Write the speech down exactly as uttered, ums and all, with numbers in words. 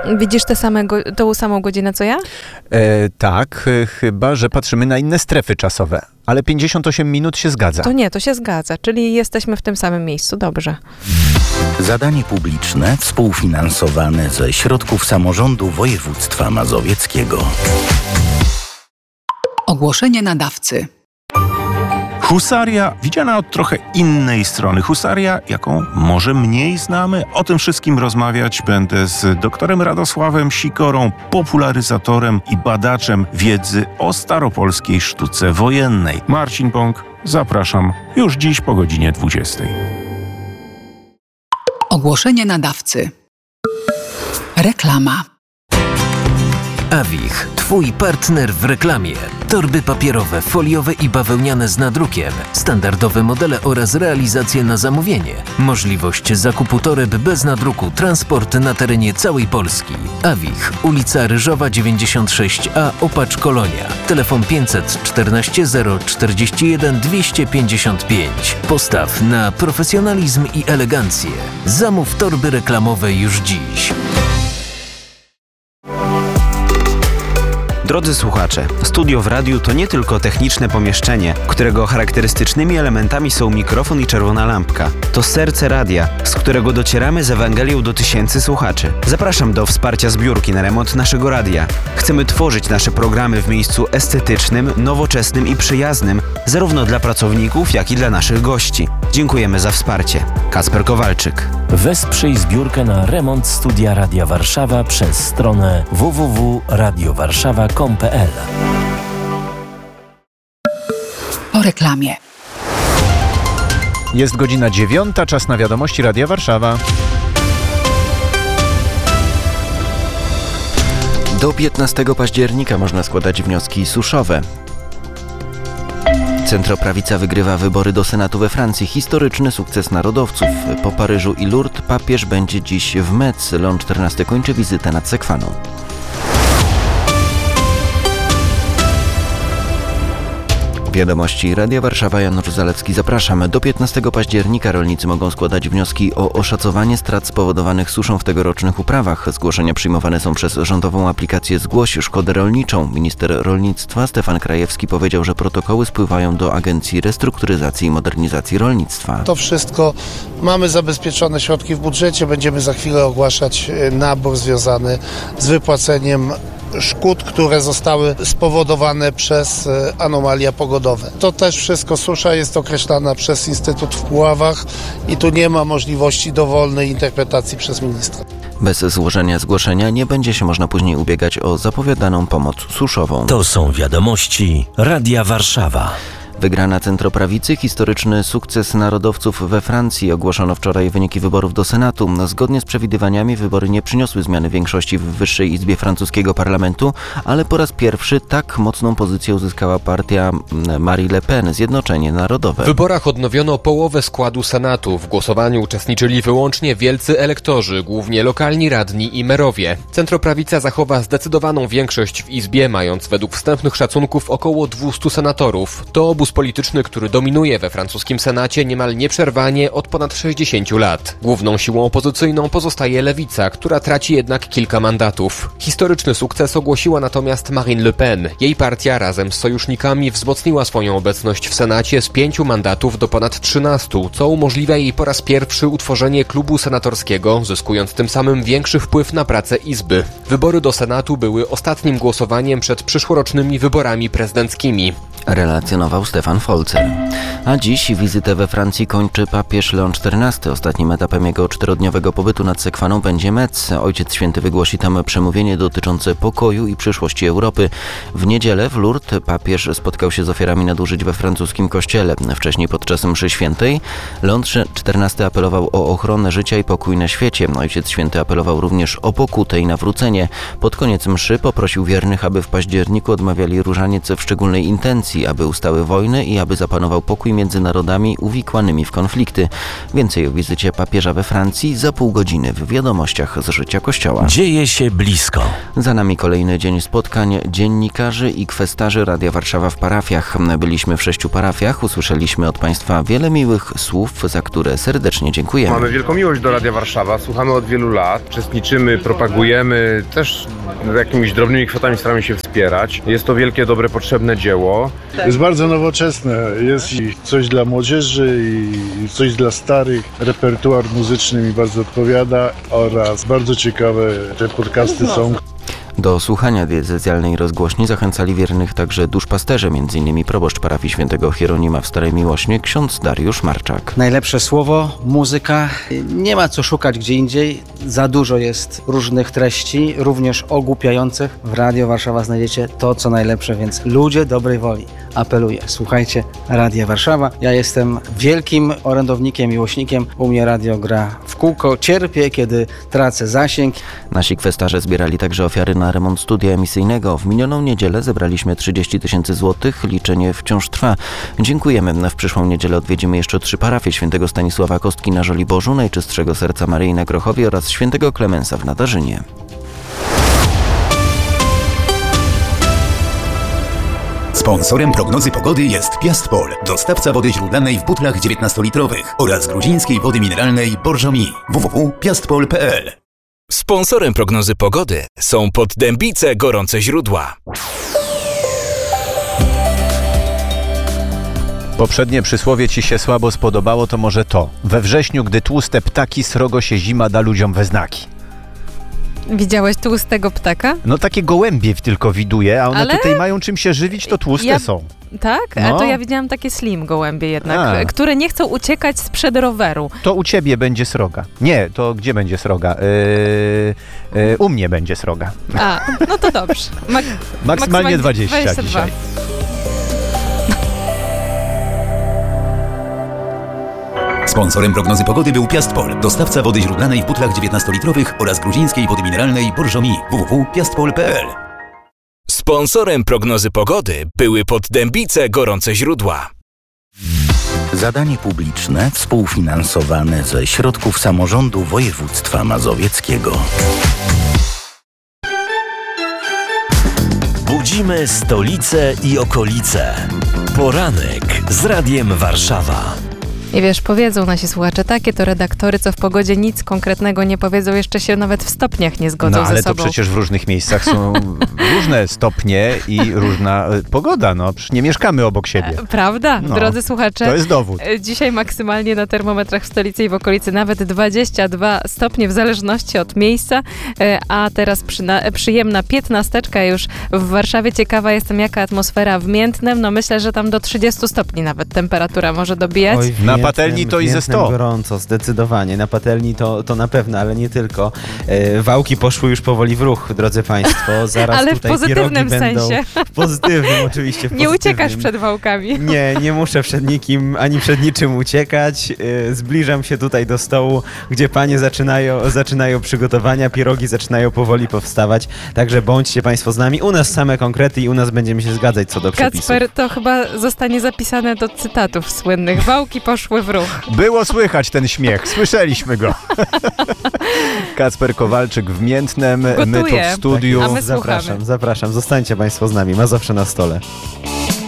Widzisz tę same go, tą samą godzinę, co ja? E, tak, e, chyba że patrzymy na inne strefy czasowe. Ale pięćdziesiąt osiem minut się zgadza. To nie, to się zgadza, czyli jesteśmy w tym samym miejscu, dobrze. Zadanie publiczne współfinansowane ze środków samorządu województwa mazowieckiego. Ogłoszenie nadawcy. Husaria widziana od trochę innej strony. Husaria, jaką może mniej znamy. O tym wszystkim rozmawiać będę z doktorem Radosławem Sikorą, popularyzatorem i badaczem wiedzy o staropolskiej sztuce wojennej. Marcin Bąk, zapraszam już dziś po godzinie dwudziestej. Ogłoszenie nadawcy. Reklama. Awich, twój partner w reklamie. Torby papierowe, foliowe i bawełniane z nadrukiem, standardowe modele oraz realizacje na zamówienie. Możliwość zakupu toreb bez nadruku, transport na terenie całej Polski. Awich, ulica Ryżowa dziewięćdziesiąt sześć A, Opacz Kolonia. Telefon pięćset czternaście zero czterdzieści jeden dwieście pięćdziesiąt pięć. Postaw na profesjonalizm i elegancję. Zamów torby reklamowe już dziś. Drodzy słuchacze, studio w radiu to nie tylko techniczne pomieszczenie, którego charakterystycznymi elementami są mikrofon i czerwona lampka. To serce radia, z którego docieramy z Ewangelią do tysięcy słuchaczy. Zapraszam do wsparcia zbiórki na remont naszego radia. Chcemy tworzyć nasze programy w miejscu estetycznym, nowoczesnym i przyjaznym, zarówno dla pracowników, jak i dla naszych gości. Dziękujemy za wsparcie. Kacper Kowalczyk. Wesprzyj zbiórkę na remont Studia Radia Warszawa przez stronę w w w kropka radio warszawa kropka com kropka p l. Po reklamie. Jest godzina dziewiąta, czas na wiadomości Radia Warszawa. Do piętnastego października można składać wnioski suszowe. Centroprawica wygrywa wybory do Senatu we Francji. Historyczny sukces narodowców. Po Paryżu i Lourdes papież będzie dziś w Metz. Leon czternasty kończy wizytę nad Sekwaną. Wiadomości Radia Warszawa, Janusz Zalewski, zapraszamy. Do piętnastego października rolnicy mogą składać wnioski o oszacowanie strat spowodowanych suszą w tegorocznych uprawach. Zgłoszenia przyjmowane są przez rządową aplikację Zgłoś szkodę rolniczą. Minister rolnictwa Stefan Krajewski powiedział, że protokoły spływają do Agencji Restrukturyzacji i Modernizacji Rolnictwa. To wszystko mamy zabezpieczone środki w budżecie. Będziemy za chwilę ogłaszać nabór związany z wypłaceniem szkód, które zostały spowodowane przez anomalia pogodowe. To też wszystko susza jest określana przez Instytut w Puławach i tu nie ma możliwości dowolnej interpretacji przez ministra. Bez złożenia zgłoszenia nie będzie się można później ubiegać o zapowiadaną pomoc suszową. To są wiadomości Radia Warszawa. Wygrana centroprawicy, historyczny sukces narodowców we Francji. Ogłoszono wczoraj wyniki wyborów do Senatu. Zgodnie z przewidywaniami wybory nie przyniosły zmiany większości w Wyższej Izbie francuskiego parlamentu, ale po raz pierwszy tak mocną pozycję uzyskała partia Marie Le Pen, Zjednoczenie Narodowe. W wyborach odnowiono połowę składu Senatu. W głosowaniu uczestniczyli wyłącznie wielcy elektorzy, głównie lokalni radni i merowie. Centroprawica zachowa zdecydowaną większość w Izbie, mając według wstępnych szacunków około dwieście senatorów. To obóz polityczny, który dominuje we francuskim Senacie niemal nieprzerwanie od ponad sześćdziesięciu lat. Główną siłą opozycyjną pozostaje Lewica, która traci jednak kilka mandatów. Historyczny sukces ogłosiła natomiast Marine Le Pen. Jej partia razem z sojusznikami wzmocniła swoją obecność w Senacie z pięciu mandatów do ponad trzynastu, co umożliwia jej po raz pierwszy utworzenie klubu senatorskiego, zyskując tym samym większy wpływ na pracę Izby. Wybory do Senatu były ostatnim głosowaniem przed przyszłorocznymi wyborami prezydenckimi. Relacjonował Stefan Folzer. A dziś wizytę we Francji kończy papież Leon czternasty. Ostatnim etapem jego czterodniowego pobytu nad Sekwaną będzie Metz. Ojciec Święty wygłosi tam przemówienie dotyczące pokoju i przyszłości Europy. W niedzielę w Lourdes papież spotkał się z ofiarami nadużyć we francuskim kościele. Wcześniej podczas mszy świętej Leon czternasty apelował o ochronę życia i pokój na świecie. Ojciec Święty apelował również o pokutę i nawrócenie. Pod koniec mszy poprosił wiernych, aby w październiku odmawiali różaniec w szczególnej intencji. Francji, aby ustały wojny i aby zapanował pokój między narodami uwikłanymi w konflikty. Więcej o wizycie papieża we Francji za pół godziny w wiadomościach z życia Kościoła. Dzieje się blisko. Za nami kolejny dzień spotkań dziennikarzy i kwestarzy Radia Warszawa w parafiach. Byliśmy w sześciu parafiach, usłyszeliśmy od Państwa wiele miłych słów, za które serdecznie dziękujemy. Mamy wielką miłość do Radia Warszawa, słuchamy od wielu lat, uczestniczymy, propagujemy, też jakimiś drobnymi kwotami staramy się wspierać. Jest to wielkie, dobre, potrzebne dzieło. Jest bardzo nowoczesne, jest i coś dla młodzieży i coś dla starych. Repertuar muzyczny mi bardzo odpowiada oraz bardzo ciekawe te podcasty są. Do słuchania diecezjalnej rozgłośni zachęcali wiernych także duszpasterze, m.in. proboszcz parafii świętego Hieronima w Starej Miłośnie, ksiądz Dariusz Marczak. Najlepsze słowo, muzyka. Nie ma co szukać gdzie indziej. Za dużo jest różnych treści, również ogłupiających. W Radio Warszawa znajdziecie to, co najlepsze, więc ludzie dobrej woli. Apeluję, słuchajcie Radia Warszawa. Ja jestem wielkim orędownikiem, miłośnikiem. U mnie radio gra w kółko. Cierpię, kiedy tracę zasięg. Nasi kwestarze zbierali także ofiary na remont studia emisyjnego. W minioną niedzielę zebraliśmy trzydzieści tysięcy złotych. Liczenie wciąż trwa. Dziękujemy. W przyszłą niedzielę odwiedzimy jeszcze trzy parafie: świętego Stanisława Kostki na Żoliborzu, Najczystszego Serca Maryi na Grochowie oraz świętego Klemensa w Nadarzynie. Sponsorem prognozy pogody jest Piastpol, dostawca wody źródlanej w butlach dziewiętnastolitrowych oraz gruzińskiej wody mineralnej Borżomi. w w w kropka piastpol kropka p l. Sponsorem prognozy pogody są Poddębice Gorące Źródła. Poprzednie przysłowie ci się słabo spodobało, to może to. We wrześniu, gdy tłuste ptaki, srogo się zima da ludziom we znaki. Widziałeś tłustego ptaka? No takie gołębie tylko widuję, a one Ale... tutaj mają czym się żywić, to tłuste ja... są. Tak? No. A to ja widziałam takie slim gołębie jednak, A. które nie chcą uciekać sprzed roweru. To u ciebie będzie sroga. Nie, to gdzie będzie sroga? Yy, yy, u mnie będzie sroga. A, no to dobrze. Mak- Maksymalnie dwadzieścia, dwadzieścia dwa dzisiaj. Sponsorem prognozy pogody był Piastpol, dostawca wody źródlanej w butlach dziewiętnastolitrowych oraz gruzińskiej wody mineralnej Borżomi. w w w kropka piastpol kropka p l. Sponsorem prognozy pogody były Poddębice Gorące Źródła. Zadanie publiczne współfinansowane ze środków samorządu województwa mazowieckiego. Budzimy stolicę i okolice. Poranek z Radiem Warszawa. I wiesz, powiedzą nasi słuchacze, takie to redaktory, co w pogodzie nic konkretnego nie powiedzą, jeszcze się nawet w stopniach nie zgodzą No ale ze sobą. to przecież w różnych miejscach są różne stopnie i różna e, pogoda, no przecież nie mieszkamy obok siebie. Prawda, No, drodzy słuchacze. to jest dowód. Dzisiaj maksymalnie na termometrach w stolicy i w okolicy nawet dwadzieścia dwa stopnie w zależności od miejsca, a teraz przyna- przyjemna piętnasteczka już w Warszawie. Ciekawa jestem, jaka atmosfera w Miętnem. No myślę, że tam do trzydziestu stopni nawet temperatura może dobijać. Oj, na patelni to i ze sto. Gorąco, zdecydowanie. Na patelni to, to na pewno, ale nie tylko. E, wałki poszły już powoli w ruch, drodzy Państwo. Zaraz ale w tutaj pozytywnym będą, sensie. W pozytywnym oczywiście. W nie pozytywnym. uciekasz przed wałkami. Nie, nie muszę przed nikim, ani przed niczym uciekać. E, zbliżam się tutaj do stołu, gdzie panie zaczynają, zaczynają przygotowania, pierogi zaczynają powoli powstawać. Także bądźcie Państwo z nami. U nas same konkrety i u nas będziemy się zgadzać co do przepisów. Kacper, to chyba zostanie zapisane do cytatów słynnych. Wałki poszły w ruch. Było słychać ten śmiech, słyszeliśmy go. Kacper Kowalczyk w Miętnem, Gotuje. my tu w studiu. A my Zapraszam, słuchamy. zapraszam. Zostańcie Państwo z nami. Ma zawsze na stole.